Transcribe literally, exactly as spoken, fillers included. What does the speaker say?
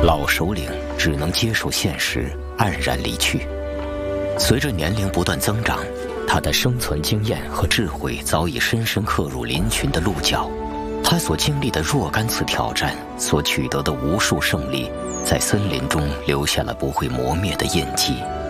老首领只能接受现实，黯然离去。随着年龄不断增长，他的生存经验和智慧早已深深刻入林群的鹿角。他所经历的若干次挑战，所取得的无数胜利，在森林中留下了不会磨灭的印记。